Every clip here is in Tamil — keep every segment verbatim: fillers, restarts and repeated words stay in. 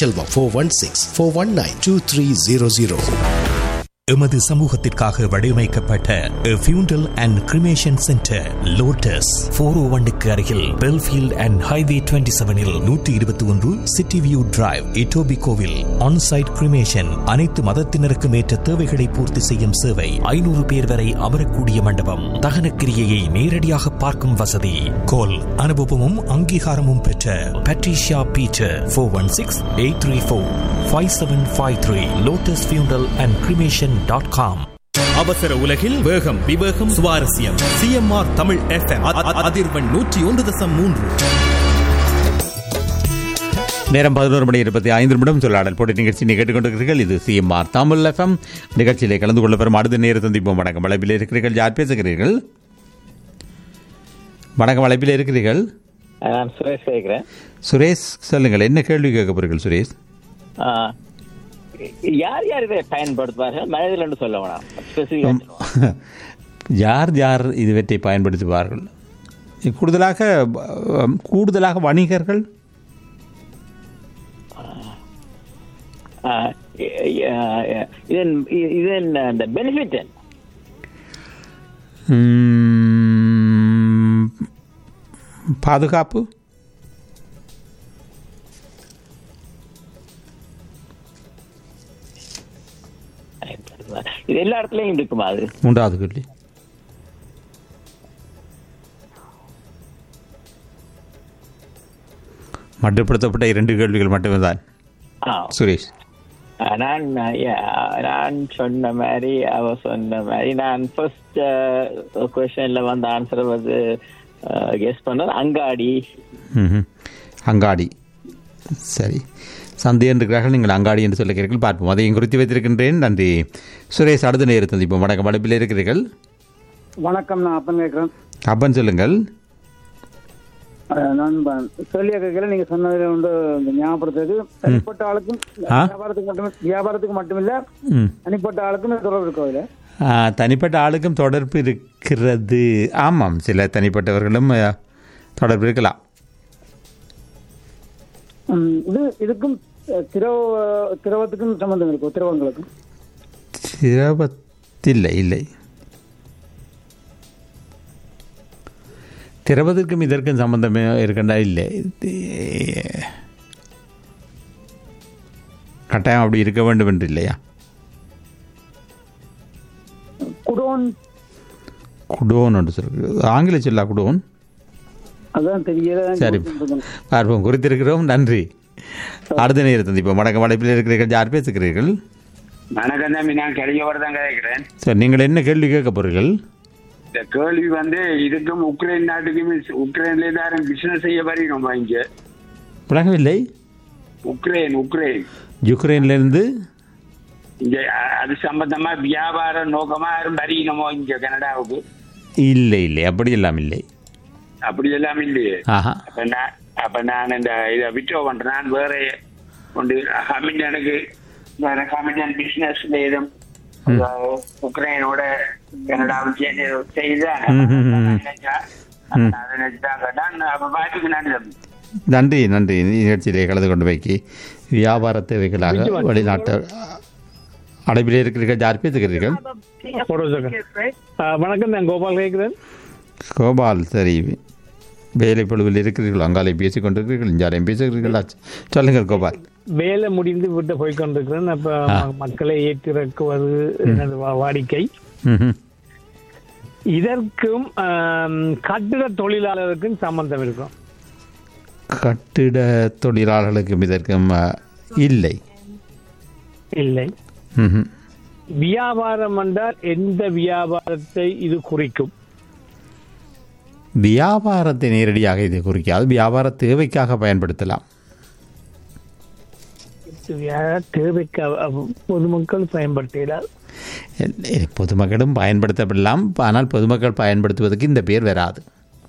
Selvam four one six, four one nine, two three zero zero. எமது சமூகத்திற்காக வடிவமைக்கப்பட்ட A Funeral and Cremation Center Lotus four oh one க்கு அருகில் Belfield and highway twenty seven இல் நூற்றி இருபத்தி ஒன்று city view drive இட்டோபிகோவில் on-site cremation அனைத்து மதத்தினருக்கும் ஏற்ற தேவைகளை பூர்த்தி செய்யும் சேவை ஐநூறு பேர் வரை அமரக்கூடிய மண்டபம் தகனக்கிரியையை நேரடியாக பார்க்கும் வசதி கோல் அனுபவமும் அங்கீகாரமும் பெற்ற Patricia Peter four one six, eight three four, five seven five three Lotus Funeral and Cremation dot com. அவசர உலகில் வேகம் விவேகம் சுவாரஸ்யம் சிஎம்ஆர் தமிழ் எஃப்எம் அதிர்வெண் நூற்றி ஒன்று தசம் மூன்று. நேரம் பதினோரு மணி இருபத்தி ஐந்து நிமிடம் சொல்லாடல் போட்டி நிகழ்ச்சி கேட்டுக்கொண்டிருக்கிறீர்கள். இது சிஎம்ஆர் தமிழ் எஃப்எம் நிகழ்ச்சியிலே கலந்து கொள்ள பெறும் அடுத்த நேரம் சந்திப்போம். வணக்கம், வளைப்பில் இருக்கிறீர்கள். யார் பேசுகிறீர்கள்? வணக்கம், வளைப்பில் இருக்கிறீர்கள். நான் சுரேஷ் கேட்கிறேன். சுரேஷ், சொல்லுங்கள், என்ன கேள்வி கேட்க போறீர்கள் சுரேஷ்? யார் யார் இதை பயன்படுத்துவார்கள் மனிதர்கள் என்று சொல்ல வேணாம், யார் யார் இதுவற்றை பயன்படுத்துவார்கள்? கூடுதலாக கூடுதலாக வணிகர்கள், இதன் இதன் அந்த பெனிஃபிட் பாதுகாப்பு, இது எல்லா இடத்துலயும் இருக்குமா? அது மூன்றாவது கேள்வி. மட்டுப்படுத்தப்பட்ட இரண்டு கேள்விகள் மட்டுமே தான் சுரேஷ். நான் நான் சொன்ன மாதிரி அவ சொன்ன மாதிரி நான் ஃபர்ஸ்ட் கொஸ்டின்ல வந்து ஆன்சர் வந்து கெஸ் பண்ணது அங்காடி. அங்காடி, சரி. சந்தேகம் இருக்கிறார்கள், நீங்கள் அங்காடி என்று சொல்லுகிறீர்கள். பார்ப்போம், அதையும் குறித்து வைத்திருக்கின்றேன். நன்றி சுரேஷ். அடுத்த நேரம் சந்திப்போம். வணக்கம், வடப்பில் இருக்கிறீர்கள். வணக்கம், நான் அப்பன் கேட்கிறேன். அப்பன் சொல்லுங்கள். நான் சொல்லிய கேட்கல, நீங்க சொன்னதுல வந்து ஞாபகப்படுத்துறது தனிப்பட்ட ஆளுக்கும் வியாபாரத்துக்கு மட்டும் வியாபாரத்துக்கு மட்டுமில்ல தனிப்பட்ட ஆளுக்கும் தொடர்பு இருக்கவில்லை. தனிப்பட்ட ஆளுக்கும் தொடர்பு இருக்கிறது. ஆமாம், சில தனிப்பட்டவர்களும் தொடர்பு இருக்கலாம். இது இதுக்கும் திரவ திரவத்துக்கும் சம்பந்தம் இருக்கும். திரவங்களுக்கும் திரவத்தில்லை இல்லை திரவத்திற்கும் இதற்கும் சம்பந்தமே இருக்கின்றா? இல்லை, கட்டாயம் அப்படி இருக்க வேண்டும் என்று இல்லையா? குடோன் குடோன் என்று சொல்கிறது ஆங்கில சொல்லா குடோன். அதான் தெரியல. சரி, பார்ப்போம், குறித்திருக்கிறோம். நன்றி. அடுத்த நேரம் சந்திப்போம். வணக்கம், வளைப்பில் இருக்கிறீர்கள். யார் பேசுகிறீர்கள்? வணக்கம் தம்பி, நான் கேள்வியோடு தான் கேட்கிறேன். சார், நீங்கள் என்ன கேள்வி கேட்க போறீர்கள்? இந்த கேள்வி வந்து இதுக்கும் உக்ரைன் நாட்டுக்கும் உக்ரைன்ல யாரும் பிசினஸ் செய்ய வரணும் இங்க. விளங்கவில்லை. உக்ரைன் உக்ரைன் யுக்ரைன்ல இருந்து இங்க அது சம்பந்தமா வியாபார நோக்கமா யாரும் வரணுமோ இங்க கனடாவுக்கு? இல்லை இல்லை, அப்படி எல்லாம் இல்லை. அப்படி எல்லாம் இல்லையே. அப்ப நான் அப்ப நான் இந்த இதை விட்ரோ பண்றேன். நான் வேற ஒன்று கமிட் எனக்கு வேற கமிட் பிசினஸ் ஏதும் உக்ரைனோட கனடாவில் செய்தான். நன்றி நன்றி. நிகழ்ச்சியிலே கலந்து கொண்டு வைக்கி வியாபார தேவைகளாக வெளிநாட்டு அடைப்பிலே இருக்கிறீர்கள். யார் பேசுகிறீர்கள்? வணக்கம், நான் கோபால் கேட்கிறேன். கோபால், சரி. வேலை பொழுவில் இருக்கிறீர்கள், அங்காலே பேசிக் கொண்டிருக்கிறீர்கள், இஞ்சாலையும் பேசுகிறீர்களா? சொல்லுங்கள் கோபால். வேலை முடிந்து விட்டு போய்கொண்டிருக்கிறேன். அப்ப மக்களை ஏற்றிறக்குவது எனது வாடிக்கை. இதற்கும் கட்டிட தொழிலாளருக்கும் சம்பந்தம் இருக்கும். கட்டிட தொழிலாளர்களுக்கும் இதற்கும் இல்லை இல்லை. வியாபாரம் என்றால் எந்த வியாபாரத்தை இது குறிக்கும்? வியாபாரத்தை நேரடியாக இது குறிக்காது. வியாபார தேவைக்காக பயன்படுத்தலாம். தேவைக்காக பொதுமக்கள் பயன்படுத்தலாம். பொதுமக்களும் பயன்படுத்தப்படலாம். ஆனால் பொதுமக்கள் பயன்படுத்துவதற்கு இந்த பேர் வராது.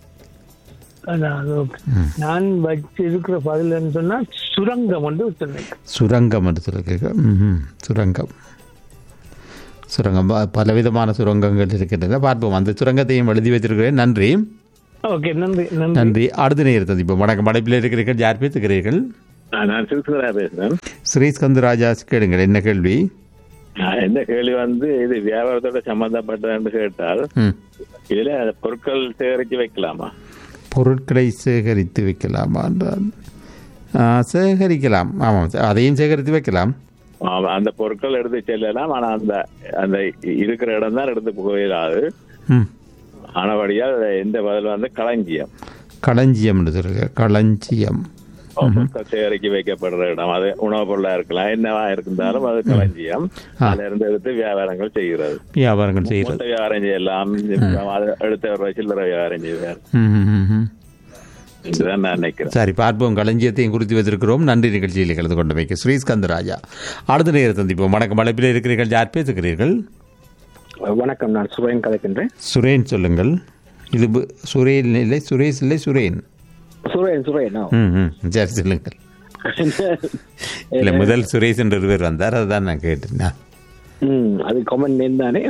நான் வச்சிருக்கிற பதில் சொன்னா சுரங்கம் என்று சொன்னேன். சுரங்கம் என்று சொல்ல சுரங்கம் சுரங்கம் பலவிதமான சுரங்கங்கள் இருக்கின்றன. பார்ப்போம், அந்த சுரங்கத்தையும் எழுதி வைத்திருக்கிறேன். நன்றி. ஓகே, நன்றி நன்றி. அடுத்த நேரம் சந்திப்போம். வணக்கம், படைப்பில் இருக்கிறீர்கள். யார் பேசுகிறீர்கள்? நான் சிறுசுரா பேசுறேன். ஸ்ரீஸ்கந்த ராஜா கேளுங்கள், என்ன கேள்வி? என்ன கேள்வி வந்து இது வியாபாரத்தோட சம்பந்தப்பட்டதுன்னு கேட்டால் இதுல பொருட்கள் சேகரித்து வைக்கலாமா? பொருட்களை சேகரித்து வைக்கலாமா என்றால் சேகரிக்கலாம். ஆமாம், அதையும் சேகரித்து வைக்கலாம். அந்த பொருட்கள் எடுத்து செல்லலாம். ஆனா அந்த அந்த இருக்கிற இடம் தான் எடுத்து போயிடாது. ஆனபடியால் எந்த பதில் வந்து களஞ்சியம். களஞ்சியம் என்று சொல்லுங்க. களஞ்சியம் சேகரிக்க வைக்கப்படுற இடம். அது உணவுப் பொருளா இருக்கலாம், என்னவா இருந்தாலும் அது களஞ்சியம். அதுல இருந்து எடுத்து வியாபாரங்கள் செய்கிறது. வியாபாரங்கள் செய்கிறது. வியாபாரம் செய்யலாம், எடுத்த ஒரு சில்லறை வியாபாரம் செய்வார். இதுதான் நான் நினைக்கிறேன். சரி, பார்ப்போம். களஞ்சியத்தையும் குறித்து வைத்திருக்கிறோம். நன்றி நிகழ்ச்சியில் கலந்து கொண்டு வைக்க ஸ்ரீஸ்கந்த ராஜா. அடுத்த நேரம் சந்திப்போம். வணக்கம். அழைப்பில் இருக்கிறீர்கள், யார் பேசுகிறீர்கள்? வணக்கம், நான் சுரேன் கதைக்கின்றேன். சுரேன் சொல்லுங்கள். இது சுரேன் இல்லை, சுரேஷ் இல்லை, சுரேன். சுரேன் சுரேன் ம் சரி சொல்லுங்கள். இல்லை, முதல் சுரேஷ் என்ற ஒருவர் வந்தார், அதுதான் நான் கேட்டேன். ம் அது காமன் நேம் தானே.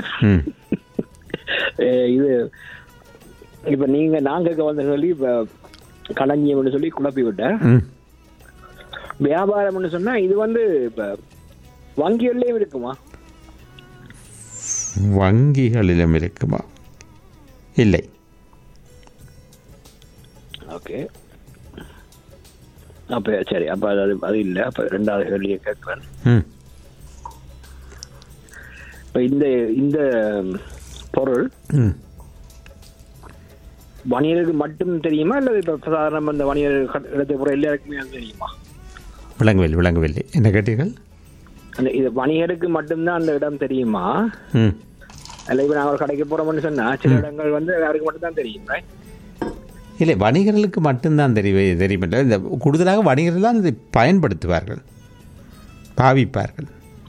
இது இப்போ நீங்கள் நாங்கள் வந்து சொல்லி இப்போ களஞ்சியம்னு சொல்லி குழப்பி விட்டேன். வியாபாரம்னு சொன்னால் இது வந்து இப்போ வங்கிகளிலும் இருக்குமா? வங்கிகளிலும் இருக்குமா? இல்லை. ஓகே, அப்போ சரி, அப்போ அது அது இல்லை. அப்போ ரெண்டாவது கேள்வியை கேட்குறேன். இப்போ இந்த இந்த பொருள் வணிகருக்கு மட்டும் தெரியுமா, இல்லை இப்போ சாதாரண இந்த வணிகர் இடத்தை பொருள் எல்லாருக்குமே அது தெரியுமா? விளங்கவில்லை விளங்கவில்லை என்ன கேட்டீர்கள்? அந்த இது வணிகருக்கு மட்டும்தான் அந்த இடம் தெரியுமா, இல்லை இப்போ நாங்கள் கடைக்கு போகிறோம்னு சொன்னால் சில இடங்கள் வந்து யாருக்கு மட்டும்தான் தெரியும்? இல்லை, வணிகர்களுக்கு மட்டும்தான் தெரிய தெரியும். இந்த கூடுதலாக வணிகர்கள் தான் இதை பயன்படுத்துவார்கள், பாவிப்பார்கள்.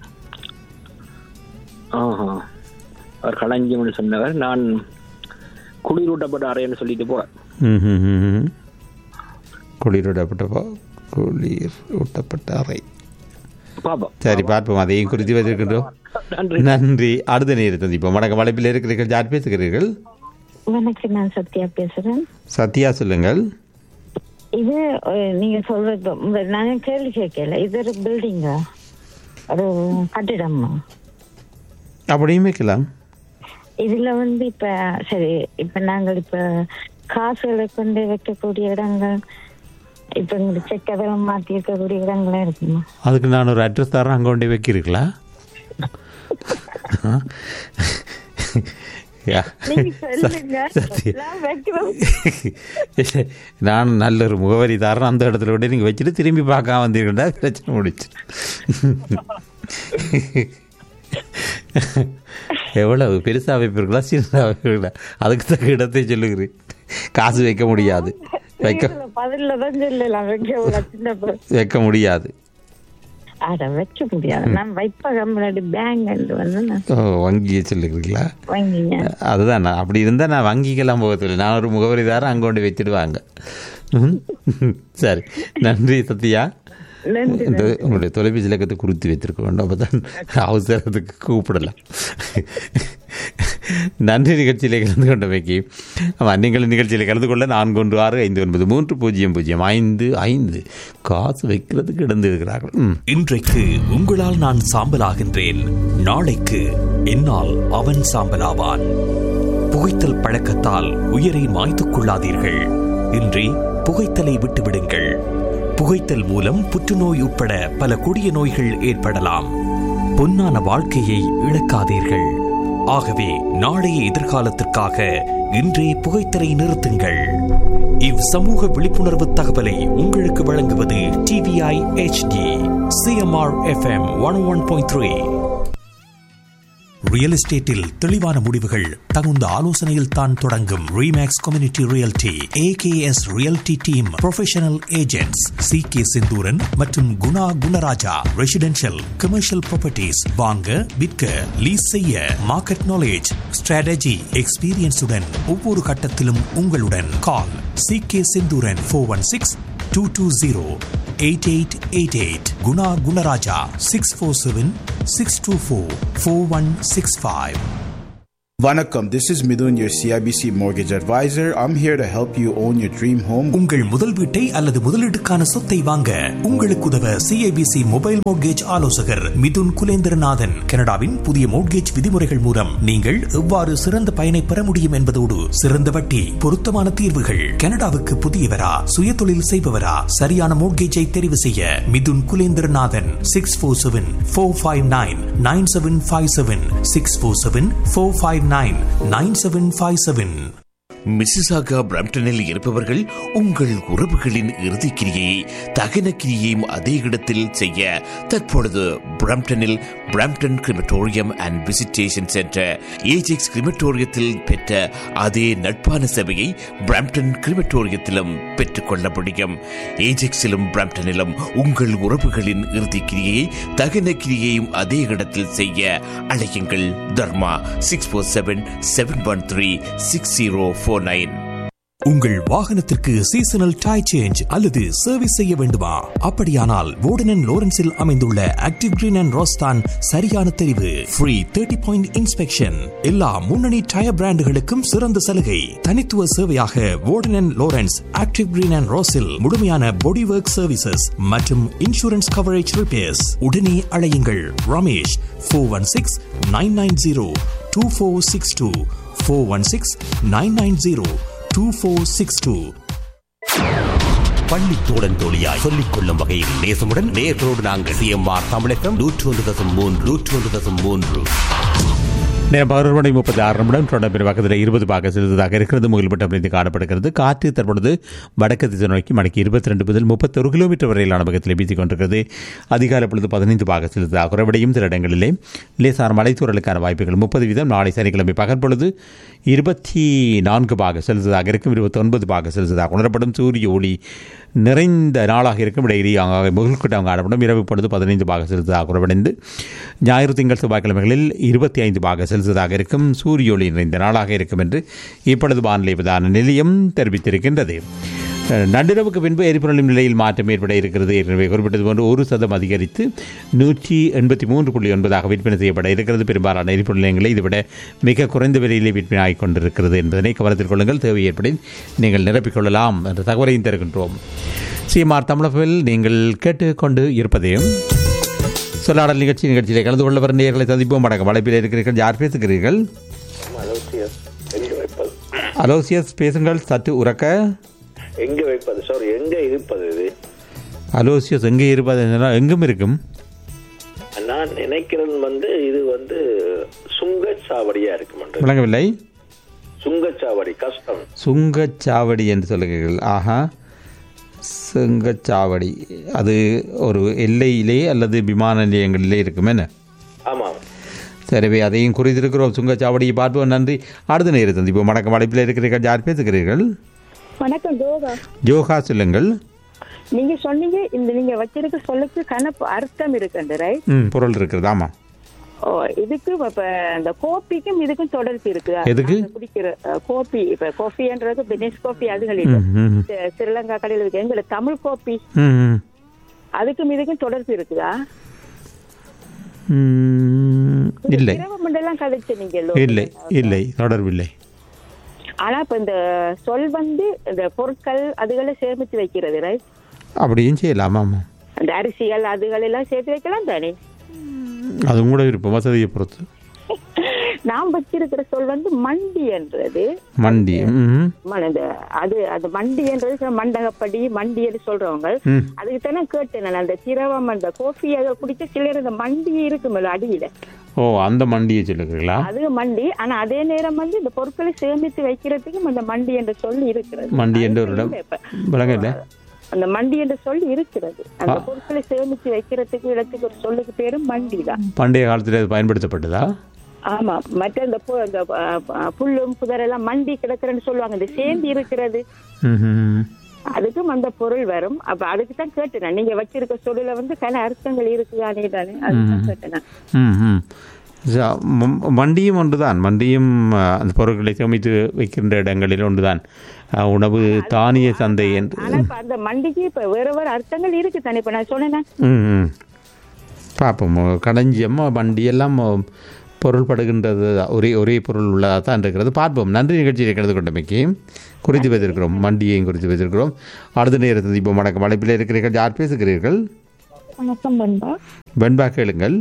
ஆஹா, அவர் களஞ்சியம்னு சொன்னவர். நான் குளிரூட்டப்பட்ட அறைன்னு சொல்லிட்டு போகிறேன். குளிரூட்டப்பட்ட குளிர் ஊட்டப்பட்ட அறை. பாப்போம். சரி, பார்ப்போம். அதையும் குறித்து வைத்திருக்கின்றோம். நன்றி. அடுத்த நேரம் சந்திப்போம். வணக்கம். வளைப்பில் இருக்கிறீர்கள், யார் பேசுகிறீர்கள்? வணக்கம், நான் சத்யா பேசுறேன். சத்யா சொல்லுங்கள். இது நீங்க சொல்றது நான் கேள்வி கேட்கல. இது ஒரு பில்டிங்கா, ஒரு கட்டிடமா? அப்படியும் வைக்கலாம். இதுல வந்து இப்ப சரி, இப்ப நாங்கள் இப்ப காசுகளை கொண்டு வைக்கக்கூடிய இடங்கள், இப்ப இந்த செக்கதெல்லாம் மாற்றி இருக்கக்கூடிய இடங்கள்லாம் இருக்குமா? அதுக்கு நான் ஒரு அட்ரஸ் தரேன், அங்கே கொண்டு வைக்கிறீங்களா? நான் நல்ல ஒரு முகவரி தரேன், அந்த இடத்துல விட நீங்கள் வச்சுட்டு திரும்பி பார்க்காம வந்தீங்கன்னா பிரச்சனை முடிச்சு. எவ்வளவு பெருசாக வைப்பீர்களா சின்னதாக வைப்பீர்களா? அதுக்கு தக்க இடத்தை சொல்லுகிறேன். காசு வைக்க முடியாது, வைக்க வைக்க முடியாது. வங்கியை சொல்லுகிறீங்களா? அதுதான், நான் அப்படி இருந்தா நான் வங்கிக்கெல்லாம் போகத்தில்லை. நான் ஒரு முகவரி தாரேன், அங்கே கொண்டு வச்சிடுவாங்க. சரி, நன்றி சத்யா. இந்த உங்களுடைய தொலைபேசி இலக்கத்தை குறித்து வைத்திருக்க வேண்டும், அப்போதான் அவசரத்துக்கு கூப்பிடலாம். நன்றி. நிகழ்ச்சியிலே கலந்து கொண்டமைக்கு. ஆமாம், நீங்கள் நிகழ்ச்சியில் கலந்து கொள்ள நான்கு ஒன்று ஆறு ஐந்து ஒன்பது மூன்று பூஜ்ஜியம் பூஜ்ஜியம் ஐந்து ஐந்து காசு வைக்கிறதுக்கு இடந்து இருக்கிறார்கள். இன்றைக்கு உங்களால் நான் சாம்பலாகின்றேன், நாளைக்கு என்னால் அவன் சாம்பலாவான். புகைத்தல் பழக்கத்தால் உயிரை மாய்த்துக் கொள்ளாதீர்கள். இன்றி புகைத்தலை விட்டுவிடுங்கள். புகைத்தல் மூலம் புற்றுநோய் உட்பட பல கொடிய நோய்கள் ஏற்படலாம். பொன்னான வாழ்க்கையை இழக்காதீர்கள். ஆகவே நாளைய எதிர்காலத்திற்காக இன்றே புகைத்தலை நிறுத்துங்கள். இவ் சமூக விழிப்புணர்வு தகவலை உங்களுக்கு வழங்குவது TVI HD CMR FM one one point three. Real எஸ்டேட்டில் தெளிவான முடிவுகள் தகுந்த ஆலோசனையில் தான் தொடங்கும். Remakes community realty, AKS realty team professional agents C K Senthuran மற்றும் Guna Gunaraja. Residential commercial properties வாங்க, விற்க, லீஸ் செய்ய மார்க்கெட் நாலேஜ், ஸ்ட்ராட்டஜி, எக்ஸ்பீரியன்ஸுடன் ஒவ்வொரு கட்டத்திலும் உங்களுடன். கால் C K Senthuran four one six two two zero eight eight eight eight. Guna Gunaraja six four seven six two four four one six five. Vanakkam, this is Midun, your C I B C mortgage advisor. I'm here to help you own your dream home. உங்கள் முதல் வீட்டை அல்லது முதலீட்டுக்கான சொத்தை வாங்க உங்களுக்கு உதவ C I B C mobile mortgage ஆலோசகர் மிதுன் குலேந்திரநாதன். கனடாவின் புதிய மோட்கேஜ் விதிமுறைகள் மூலம் நீங்கள் எவ்வாறு சிறந்த பயனை பெற முடியும் என்பதோடு சிறந்த வட்டி, பொருத்தமான தீர்வுகள். கனடாவுக்கு புதியவரா, சுய தொழில் செய்பவரா, சரியான மோட்கேஜை தெரிவு செய்ய Mithun Kulendranathan. Six four seven four five nine nine seven five seven six four seven four five nine nine seven five seven. Mississauga பிரம்டனில் இருப்பவர்கள் உங்கள் உறவுகளின் இறுதி கிரியை தகன கிரியையும் அதே இடத்தில் செய்ய தற்பொழுது பிரம்டனில் Brampton crematorium and visitation centre Ajax கிரிமட்டோரியத்தில் பெற்ற அதே நட்பான சேவையை பிரம்டன் கிரிமட்டோரியத்திலும் பெற்றுக்கொள்ள முடியும். ஏஜெக்ஸிலும் பிரம்டனிலும் உங்கள் உறவுகளின் இறுதி கிரியை தகன கிரியையும் அதே இடத்தில் செய்ய அழையுங்கள். தர்மா six four seven seven one three six zero four. உங்கள் வாகனத்திற்கு சீசனல் டயர் சேஞ்ச் அல்லது சர்வீஸ் செய்ய வேண்டுமா? அப்படியானால் வோர்டன் அண்ட் லோரன்ஸில் அமைந்துள்ள ஆக்டிவ் கிரீன் அண்ட் ரோஸ்தான் சரியான தெரிவு. ஃப்ரீ தேர்ட்டி பாயிண்ட் இன்ஸ்பெக்ஷன், எல்லா முன்னணி டயர் பிராண்டுகளுக்கும் சிறந்த சலுகை. தனித்துவ சேவையாக வோர்டன் and Lawrence active green and ரோஸில் முழுமையான பாடி ஒர்க் சர்வீசஸ் மற்றும் இன்சூரன்ஸ் கவரேஜ் ரிப்பேர்ஸ். உடனே அழையுங்கள் Ramesh four one six nine nine zero two four six two four one six nine nine zero two four six two. பள்ளி தோழன் தோழியாய் சொல்லிக் கொள்ளும் வகையில் நேசமுடன் நேர்களோடு நாங்கள் சிஎம்ஆர் தமிழகம் நூற்று ஒன்று தசம் மூன்று நூற்று ஒன்று தசம் மூன்று. பதினொரு மணி முப்பத்தி ஆறு நிமிடம் தொடர்பின் பக்கத்தில் இருபது பாக செலுத்ததாக இருக்கிறது. முகில்பட்டம் அமைந்து காணப்படுகிறது. காற்று தற்பொழுது வடக்கு திசை நோக்கி மணிக்கு இருபத்தி ரெண்டு முதல் முப்பத்தொரு கிலோமீட்டர் வரையிலான பக்கத்தில் வீசிக் கொண்டிருக்கிறது. அதிகாலை பொழுது பதினைந்து பாக செலுத்ததாக குறைவடையும். சில இடங்களிலே லேசான மலைத்தூரலுக்கான வாய்ப்புகள் முப்பது வீதம். நாளை சனிக்கிழமை பகல் பொழுது இருபத்தி நான்கு பாக செலுத்ததாக இருக்கும். இருபத்தி ஒன்பது பாக செலுத்ததாக உணரப்படும். சூரிய ஒளி நிறைந்த நாளாக இருக்கும். இடையிலேயே அங்கே முகல்கூட்டம் காணப்படும். இரவு பொழுது பதினைந்து பாக செலுத்ததாக குறைவடைந்து ஞாயிறு திங்கள் செவ்வாய்க்கிழமைகளில் இருபத்தி ஐந்து பாக செலுத்ததாக இருக்கும். சூரிய ஒளி நிறைந்த நாளாக இருக்கும் என்று இப்பொழுது வானிலை பிரதான நிலையம் தெரிவித்திருக்கின்றது. நள்ளிரவுக்கு பின்பு எரிபொருளின் நிலையில் மாற்றம் ஏற்பட இருக்கிறது. ஏற்கனவே குறிப்பிட்டது போன்று ஒரு சதம் அதிகரித்து நூற்றி எண்பத்தி மூன்று புள்ளி ஒன்பதாக விற்பனை செய்யப்பட இருக்கிறது. பெரும்பாலான எரிபொருள் நிலையங்களை இதுவிட மிக குறைந்த விலையிலே விற்பனை ஆகிக் கொண்டிருக்கிறது என்பதனை கவனத்தில் கொள்ளுங்கள். தேவை ஏற்படின் நீங்கள் நிரப்பிக்கொள்ளலாம் என்ற தகவலையும் தருகின்றோம். சிஎம்ஆர் தமிழகத்தில் நீங்கள் கேட்டுக்கொண்டு இருப்பதையும் சொல்லாடல் நிகழ்ச்சி நிகழ்ச்சியிலே கலந்து கொள்ள வரும் நேர்களை சந்திப்போம். வணக்கம். வலைப்பில் இருக்கிறீர்கள். யார் பேசுகிறீர்கள்? அலோசியஸ் பேசுங்கள். சற்று உறக்க. எங்க வைப்பது? சாரி, எங்க இருப்பது? இது அலோசியஸ் எங்கே இருப்பது? எங்கும் இருக்கும். நான் நினைக்கிறது வந்து இது வந்து சுங்கச்சாவடியா இருக்கும். விளங்கவில்லை. சுங்கச்சாவடி, கஷ்டம். சுங்கச்சாவடி என்று சொல்லுகிறீர்கள். ஆஹா, சுங்கச்சாவடி அது ஒரு எல்லையிலே அல்லது விமான நிலையங்களிலே இருக்கும் என்ன? ஆமாம். சரிவே, அதையும் குறித்திருக்கிறோம். சுங்கச்சாவடியை பார்ப்போம். நன்றி. அடுத்த நேரம் சந்திப்போம். வணக்கம். அழைப்பில் இருக்கிறீர்கள். யார் பேசுகிறீர்கள்? வணக்கம். ஜோகா. ஜோகா சொல்லுங்கள். நீங்க சொன்னீங்க இந்த நீங்க வச்சிருக்க சொல்லுக்கு கணப்பு அர்த்தம் இருக்கு, ரைட்? ம், பொருள் இருக்கிறது. ஆமா. ஓ, இதுக்கு இப்ப இந்த கோப்பிக்கும் இதுக்கும் தொடர்பு இருக்கு. எதுக்கு? குடிக்கிற கோப்பி, இப்ப கோப்பின்றது பிரிட்டிஷ் கோப்பி அதுகள் ஸ்ரீலங்கா கடையில் இருக்கு. எங்களுக்கு தமிழ் கோப்பி, அதுக்கும் இதுக்கும் தொடர்பு இருக்குதா? இல்லை. மண்டலம் கதைச்சு நீங்க இல்லை இல்லை தொடர்பு இல்லை. ஆனா இப்ப இந்த சொல் வந்து இந்த பொருட்கள் அதுகளை சேமித்து வைக்கிறது, ரைட்? அப்படியும் செய்யலாமா? அந்த அரிசிகள் அதுகள் எல்லாம் சேர்த்து வைக்கலாம் தானே? அது கூட இருப்போம், வசதியை பொறுத்து. நாம் வச்சிருக்கிற சொல் வந்து மண்டி என்றது. மண்டி அது அது மண்டி என்றது மண்டகப்படி மண்டி என்று சொல்றவங்க. அதுக்கு தானே கேட்டேன் நான். அந்த திரவம் அந்த கோஃபி அதை குடிச்ச சிலர் அந்த மண்டி இருக்குமில்ல அடியில. ஓ, அந்த மண்டியை சொல்லுங்களா? அது மண்டி. ஆனா அதே நேரம் வந்து இந்த பொருட்களை சேமித்து வைக்கிறதுக்கும் அந்த மண்டி என்று சொல்லி இருக்கிறது. மண்டி என்ற ஒரு இடம் விளங்கல. அந்த மண்டி என்று சொல்லி இருக்கிறது. அந்த பொருட்களை சேமித்து வைக்கிறதுக்கு இடத்துக்கு ஒரு சொல்லுக்கு பேரும் மண்டி தான். பண்டைய காலத்தில் அது பயன்படுத்தப்பட்டதா? ஆமா. மற்ற இந்த புல்லும் புதரெல்லாம் மண்டி கிடக்குறன்னு சொல்லுவாங்க. இந்த சேர்ந்து இருக்கிறது, அதுக்கும் அந்த பொருள் வரும். அப்ப அதுக்கு தான் கேட்டேன். நீங்க வச்சிருக்க சொல்லுல வந்து கன அர்த்தங்கள் இருக்குதானே தானே, அதுதான் கேட்டேன். மண்டியும் ஒன்றுதான். மண்டியும் அந்த பொருட்களை சேமித்து வைக்கின்ற இடங்களில் ஒன்றுதான். உணவு தானிய சந்தை என்று. அந்த மண்டிக்கு இப்ப வேற வேற அர்த்தங்கள் இருக்கு தானே. இப்ப நான் சொன்னேன் பார்ப்போம். களஞ்சியம், மண்டி எல்லாம் பொருள்படுகின்றது ஒரே ஒரே பொருள் உள்ளதாக தான் இருக்கிறது. பார்ப்போம். நன்றி. நிகழ்ச்சியை கலந்து கொண்டமைக்கு குறித்து வைத்திருக்கிறோம், மண்டியையும் குறித்து வைத்திருக்கிறோம். அடுத்த நேரத்தில் இப்போ வணக்கம். அழைப்பில் இருக்கிறீர்கள், யார் பேசுகிறீர்கள்? வணக்கம் பண்பா. வெண்பா கேளுங்கள்.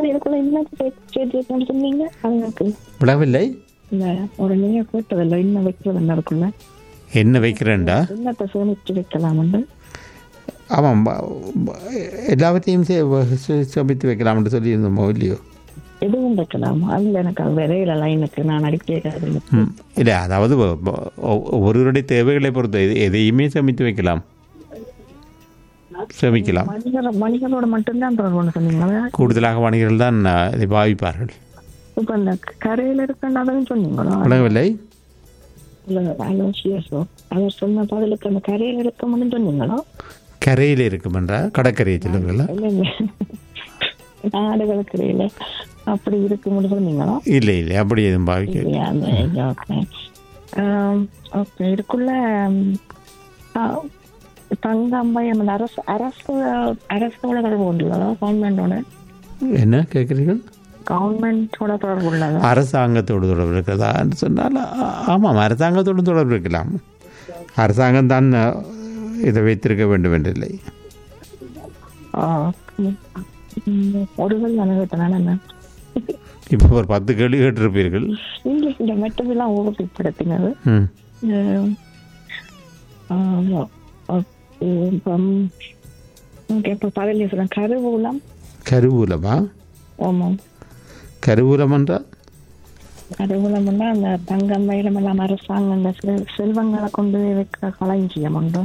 விளவில்லை ஒரு நீங்க கேட்டதில்லை என்ன வைக்கிறது இருக்குல்ல, என்ன வைக்கிறேன்டா? என்னத்தை சேமித்து வைக்கலாம்? ஆமாம், எல்லாவற்றையும் சமைத்து வைக்கலாம் என்று சொல்லியிருந்தோமோ இல்லையோ? எதுவும் வைக்கலாமா? அதில் எனக்கு விரையில லைனுக்கு நான் அடிக்கிறது இல்லை. அதாவது ஒருவருடைய தேவைகளை பொறுத்து எதையுமே சமைத்து வைக்கலாம், சேமிக்கலாம். வணிகரோட மட்டும்தான் தொடர்பு சொன்னீங்களா? கூடுதலாக வணிகர்கள் தான் இதை பாவிப்பார்கள். இப்ப இந்த கரையில் இருக்குன்னு சொன்னீங்களா? விளங்கவில்லை. அவர் சொன்ன பதிலுக்கு அந்த கரையில் இருக்கும்னு சொன்னீங்களா? கரையில் இருக்கும் என்றால் கடற்கரையை சொல்லுங்களா? நாடுகளுக்கு இடையில அப்படி இருக்கும்னு சொன்னீங்களா? இல்லை இல்லை, அப்படி எதுவும் பாவிக்க. ஓகே, இதுக்குள்ள தங்காம்பயம் அரசு அரசு அரசோட தொடர்பு உள்ளதா கவர்மெண்டோட? என்ன கேட்குறீர்கள்? கவர்மெண்டோட தொடர்பு உள்ளதா? அரசாங்கத்தோடு தொடர்பு இருக்கிறதா என்று சொன்னால் ஆமாம், அரசாங்கத்தோடு தொடர்பு இருக்கலாம். அரசாங்கம் தான் இதை வைத்திருக்க வேண்டும் என்றில்லை. ஒருவர் அனுபவத்தினால என்ன இப்போ ஒரு பத்து கேள்வி கேட்டிருப்பீர்கள். இங்கிலீஷ் இந்த மெட்டதெல்லாம் உபயோகப்படுத்தினது. கருவூலம். கருவூலமா? ஆமாம். கருவூலம் என்றால் கருவூலம்னா அந்த தங்கம் வைரம் எல்லாம் அரசாங்கம் அந்த செல்வங்களை கொண்டு வைக்கிற களஞ்சியம் உண்டு.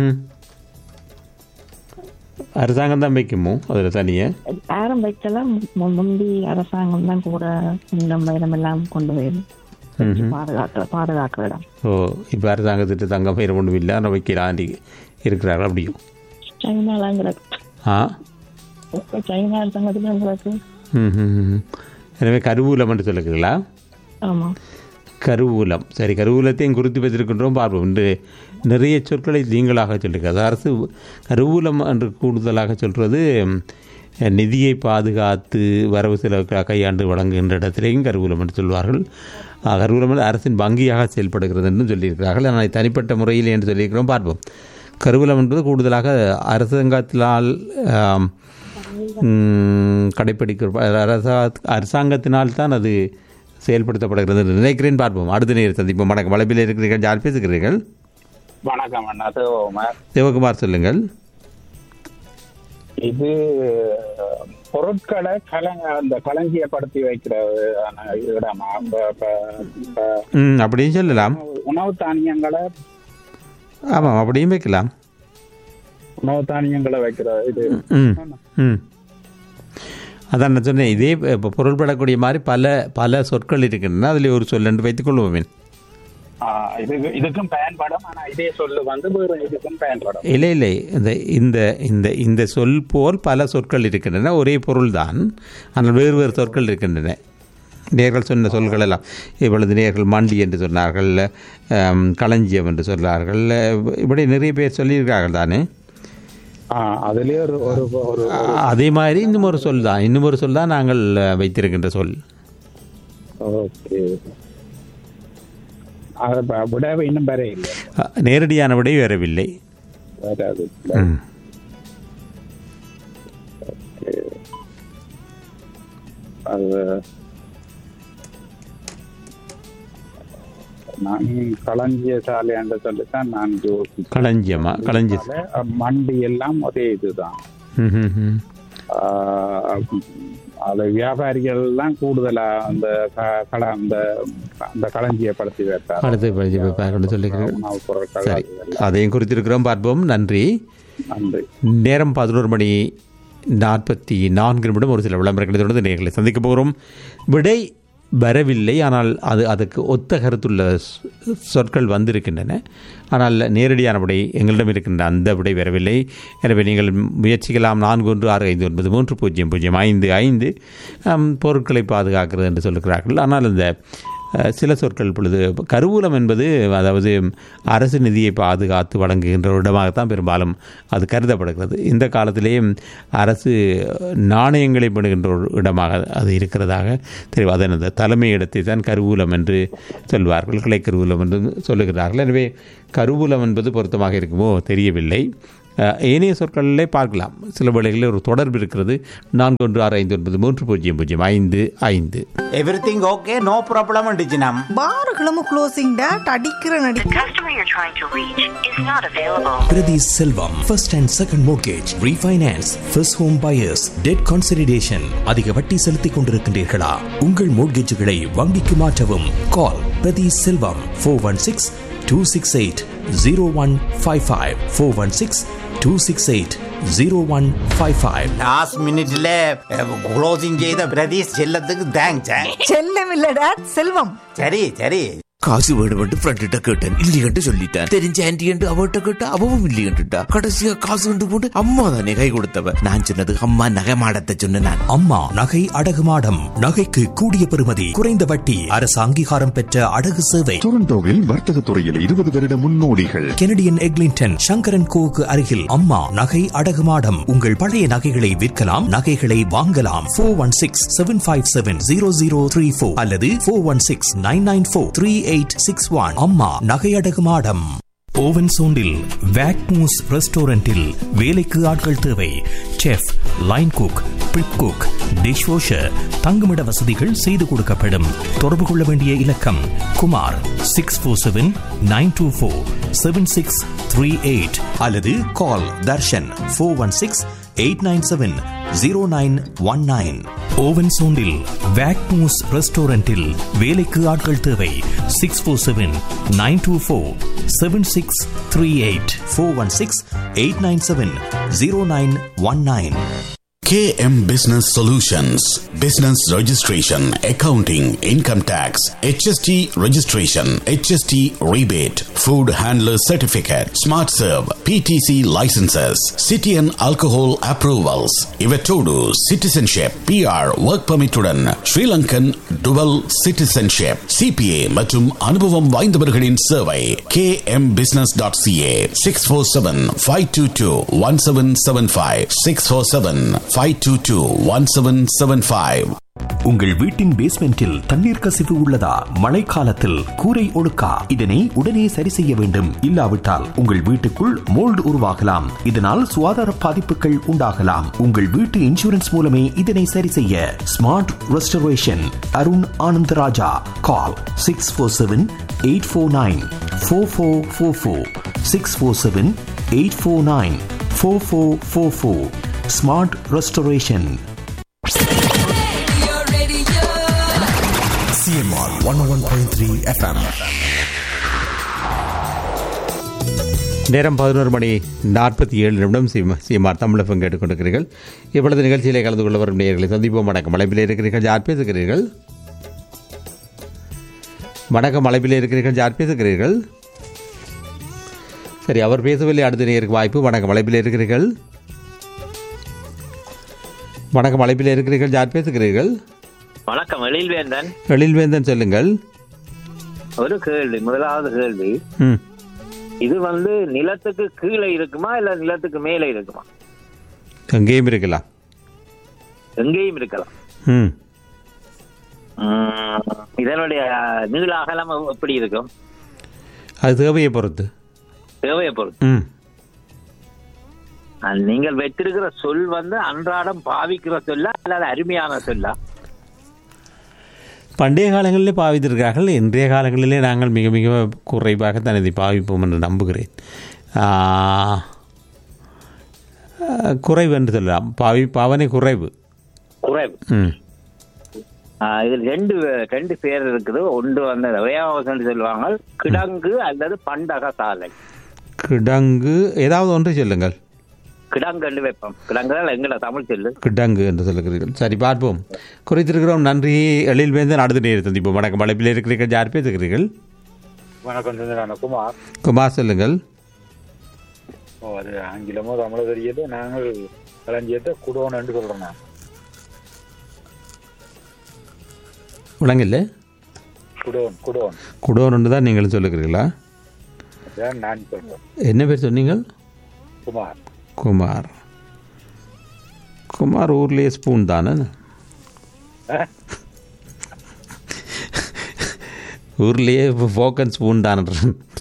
அரசாங்கம் தான் வைக்குமோ அதில் தனியே? யாரும் வைக்கலாம், முந்தி அரசாங்கம் தான் கூட தங்கம் வைரம் எல்லாம் கொண்டு போயிடும் பாதுகாக்க பாதுகாக்க இடம். ஓ, இப்போ அரசாங்கத்திட்டு தங்கம் வைரம் ஒன்றும் இல்லை, ஆனால் வைக்கிறாண்டி இருக்கிறார்கள். அப்படியும் சைனாலாங்கிறது. ஆ, சைனா அரசாங்கத்துக்கு. ம். எனவே கருவூலம் என்று சொல்லுகிறீங்களா? ஆமாம், கருவூலம். சரி, கருவூலத்தையும் குறித்து வைத்திருக்கின்றோம். பார்ப்போம். இன்று நிறைய சொற்களை நீங்களாக சொல்லியிருக்கிறது. அரசு கருவூலம் என்று கூடுதலாக சொல்கிறது நிதியை பாதுகாத்து வரவு செலவு கையாண்டு வழங்குகின்ற இடத்திலேயும் கருவூலம் என்று சொல்வார்கள். கருவூலம் வந்து அரசின் வங்கியாக செயல்படுகிறது என்றும் சொல்லியிருக்கிறார்கள். ஆனால் தனிப்பட்ட முறையில் என்று சொல்லியிருக்கிறோம். பார்ப்போம். கருவூலம் என்பது கூடுதலாக அரசாங்கத்தினால் கடைப்பிடிக்க அரசாங்கத்தினால் தான் அது செயல்படுத்தப்படுகிறது என்று நினைக்கிறேன். பார்ப்போம். அடுத்த நேரம் சந்திப்போம். வணக்கம். வளப்பில் இருக்கிறீர்கள், யார் பேசுகிறீர்கள்? வணக்கம் அண்ணா, சிவகுமார். சிவகுமார் சொல்லுங்கள். இது பொருட்களை கலங்க அந்த களஞ்சியப்படுத்தி வைக்கிறது இடமா? அப்படின்னு சொல்லலாம். உணவு தானியங்களை. ஆமாம், அப்படியும் வைக்கலாம். உணவு தானியங்களை வைக்கிறது இது. ம், அதான் நான் சொன்னேன். இதே இப்போ பொருள்படக்கூடிய மாதிரி பல பல சொற்கள் இருக்கின்றன. அதில் ஒரு சொல் என்று வைத்துக் கொள்வோமே. இதுக்கும் பயன்படும். ஆனால் இதே சொல்லு வந்து இதுக்கும் பயன்படும். இல்லை இல்லை, இந்த இந்த இந்த இந்த சொல் போல் பல சொற்கள் இருக்கின்றன. ஒரே பொருள் தான், ஆனால் வேறு வேறு சொற்கள் இருக்கின்றன. நேர்கள் சொன்ன சொல்கள் எல்லாம் இப்பொழுது நேர்கள் மண்டி என்று சொன்னார்கள், களஞ்சியம் என்று சொன்னார்கள். இப்படி நிறைய பேர் சொல்லியிருக்கார்கள் தானே. அதிலே ஒரு அதே மாதிரி இன்னும் ஒரு சொல் தான் இன்னும் ஒரு சொல் தான் நாங்கள் வைத்திருக்கின்ற சொல். ஓகே, விடவை இன்னும் வரையில்லை. நேரடியான விடை வரவில்லை. நான் களஞ்சிய சாலை என்று சொல்லித்தான் நான் களஞ்சியமா களஞ்சிய மண்டி எல்லாம் ஒரே இதுதான். அது வியாபாரிகள் எல்லாம் கூடுதலா அந்த அந்த அந்த களஞ்சியப்படுத்தி வைப்பார் சொல்லிக்கிறேன். அதையும் குறித்திருக்கிறோம். பார்ப்போம். நன்றி. நன்றி. நேரம் பதினோரு மணி நாற்பத்தி நான்கு நிமிடம். ஒரு சில விளம்பரங்களை தொடர்ந்து நேர்களை சந்திக்க போகிறோம். விடை வரவில்லை, ஆனால் அது அதுக்கு ஒத்த கருத்துள்ள சொற்கள் வந்திருக்கின்றன. ஆனால் நேரடியான விடை எங்களிடம் இருக்கின்ற அந்த விடை வரவில்லை. எனவே நீங்கள் முயற்சிக்கலாம். நான்கு ஒன்று ஆறு ஐந்து ஒன்பது மூன்று பூஜ்ஜியம் பூஜ்ஜியம் ஐந்து ஐந்து பொருட்களை பாதுகாக்கிறது என்று சொல்லுகிறார்கள். ஆனால் இந்த சில சொற்கள் பொழுது கருவூலம் என்பது அதாவது அரசு நிதியை பாதுகாத்து வழங்குகின்ற ஒரு இடமாகத்தான் பெரும்பாலும் அது கருதப்படுகிறது. இந்த காலத்திலேயே அரசு நாணயங்களை பெறுகின்ற ஒரு இடமாக அது இருக்கிறதாக தெரியும். அதன் அந்த தலைமை இடத்தை தான் கருவூலம் என்று சொல்வார்கள், கிளை கருவூலம் என்று சொல்லுகிறார்கள். எனவே கருவூலம் என்பது பொருத்தமாக இருக்குமோ தெரியவில்லை. ஏனைய சொற்களிலே பார்க்கலாம், சில வேளைகளில் ஒரு தொடர்பு இருக்கிறது. நான்கு ஒன்று ஆறு ஐந்து ஒன்பது மூன்று பூஜ்ஜியம் பூஜ்ஜியம் ஐந்து ஐந்து. Everything okay, no problem டிஜினம். பாருகளும் closing date அடிக்கிற நடி. The customer you're trying to reach is not available. Priti Selvam, first and second mortgage, refinance, first home buyers, debt consolidation. அதிக வட்டி செலுத்திக் கொண்டிருக்கின்றீர்களா? உங்கள் மோட்கேஜுகளை வங்கிக்கு மாற்றவும். கால் பிரதி செல்வம் four one six two six eight zero one five five four one six two six eight zero one five five. Last மினிட்ல க்ளோசிங் செய்த பிரதீஷ் செல்லத்துக்கு தேங்க்ஸ். செல்லம் இல்ல டேட், செல்வம். சரி சரி. காசு வேணுமென்று ஃப்ரெண்ட்ட கேட்டேன், இல்லையென்று சொல்லிட்டேன். தெரிஞ்ச ஆன்டி என்று அவட்ட கேட்டா அவவும் இல்லையென்றுட்டா. கடைசியா காசு கொண்டு போட்டு அம்மா தானே கை கொடுத்தவ. நான் சொன்னது அம்மா நகை மாடத்தை சொன்ன நான். அம்மா நகை அடகு மாடம். நகைக்கு கூடிய பெறுமதி, குறைந்த வட்டி, அரசு அங்கீகாரம் பெற்ற அடகு சேவை. டொரண்டோவில் வர்த்தக துறையில் இருபது வருட முன்னோடிகள். கெனடியன் எக்லிங்டன் சங்கரன் கோவுக்கு அருகில் அம்மா நகை அடகு மாடம். உங்கள் பழைய நகைகளை விற்கலாம், நகைகளை வாங்கலாம். Four one six seven five seven zero zero three four அல்லது four one six nine nine four three eight six one. அம்மா நகை அடகு மாடம். ஓவன் சோண்டில் வேக்மூஸ் ரெஸ்டாரண்டில் வேலைக்கு ஆட்கள் தேவை. Chef, line cook, prep cook, dish washer, தங்குமிட வசதிகள் செய்து கொடுக்கப்படும். தொடர்பு கொள்ள வேண்டிய இலக்கம் Kumar six four seven nine two four seven six three eight அல்லது கால் Darshan four one six eight nine seven zero nine one nine. Oven சோண்டில் வேக்மூஸ் ரெஸ்டாரண்டில் வேலைக்கு ஆட்கள் தேவை. Six four seven nine two four seven six three eight four one six eight nine seven zero nine one nine. K M Business Solutions, Business Registration, Accounting, Income Tax, H S T Registration, H S T Rebate, Food Handler Certificate, Smart Serve, P T C Licenses, City and Alcohol Approvals, Ivetodu, Citizenship, P R, Work Permit உடன் Sri Lankan Dual Citizenship, C P A மற்றும் அனுபவம் வாய்ந்தவர்களின் சேவை. K M Business dot C A six four seven five two two one seven seven five six four seven five two two one seven seven five. உங்கள் வீட்டின் பேஸ்மெண்டில் தண்ணீர் கசிவு உள்ளதா? மழைக்காலத்தில் கூரை ஒழுக்கா? இதனை உடனே சரி செய்ய வேண்டும். இல்லாவிட்டால் உங்கள் வீட்டுக்குள் மோல்டு உருவாகலாம். இதனால் சுகாதார பாதிப்புகள் உண்டாகலாம். உங்கள் வீட்டு இன்சூரன்ஸ் மூலமே இதனை சரி செய்ய. Smart restoration, Arun Anandaraja. கால் six four seven eight four nine four four four four six four seven eight four nine four four four four. Smart restoration. C M R one oh one point three F M. நேரம் பதினோரு மணி நாற்பத்தி ஏழு நிமிடம். சிஎம்ஆர் தமிழ் எஃப்எம் கேட்டுக்கொண்டிருக்கிறீர்கள். இப்பொழுது நிகழ்ச்சியிலே கலந்து கொள்ள வரும் நேயர்களை சந்திப்போம். வணக்கம், அழைப்பிலே இருக்கிறீர்கள், யார் பேசுகிறீர்கள்? வணக்கம், அழைப்பிலே இருக்கிறீர்கள், யார் பேசுகிறீர்கள்? சரி, அவர் பேசவில்லை. அடுத்த நேருக்கு வாய்ப்பு. வணக்கம், அழைப்பிலே இருக்கிறீர்கள். வணக்கம், அழைப்பிலே இருக்கிறீர்கள், யார் பேசுகிறீர்கள்? வணக்கம், எழில்வேந்தன். எழில்வேந்தன், சொல்லுங்கள். ஒரு கேள்வி, முதலாவது கேள்வி, இது வந்து நிலத்துக்கு கீழே இருக்குமா இல்ல நிலத்துக்கு மேலே இருக்குமா? எங்கேயும் இருக்கலாம். எங்கேயும் இருக்கலாம். இதனுடைய நீள அகலம் எப்படி இருக்கும்? அது தேவையை பொறுத்து. தேவையை பொறுத்து. நீங்கள் வைத்திருக்கிற சொல் வந்து அன்றாடம் பாவிக்கிற சொல்ல அல்லது அருமையான சொல்ல? பண்டைய காலங்களிலே பாவித்திருக்கிறார்கள். இன்றைய காலங்களிலே நாங்கள் மிக மிக குறைவாக தான் இதை பாவிப்போம் என்று நம்புகிறேன். குறைவு என்று சொல்லலாம். பாவி பாவனை குறைவு குறைவு. இதில் ரெண்டு ரெண்டு பேர் இருக்குது. ஒன்று வந்து வேவாவசம் சொல்லுவாங்க, கிடங்கு அல்லது பண்டக சாலை. கிடங்கு ஏதாவது ஒன்று சொல்லுங்கள். கிடங்கு என்று வைப்போம். கிடங்குகள் எங்களை தமிழ் சொல்லு கிடங்கு என்று சொல்லுகிறீர்கள். சரி, பார்ப்போம். குறித்திருக்கிறோம். நன்றி எழில்வேந்தன். அடுத்த நேரம் சந்திப்போம். வணக்கம், அழைப்பில் இருக்கிறீர்கள், யார் பேசுகிறீர்கள்? வணக்கம், குமார். குமார், சொல்லுங்கள். அது ஆங்கிலமோ தமிழோ தெரியல. நாங்கள் களஞ்சியத்தை குடோன் என்று சொல்றோம். விளங்கல. குடோன் குடோன் குடோன்னு தான் நீங்களும் சொல்லுகிறீங்களா? அதான் நான் சொல்றேன். என்ன பேர் சொன்னீங்க? குமார். குமார். குமார் ஊர்லேயே ஸ்பூன் தானே? ஊர்லேயே ஃபோக்கன் ஸ்பூன் தானே.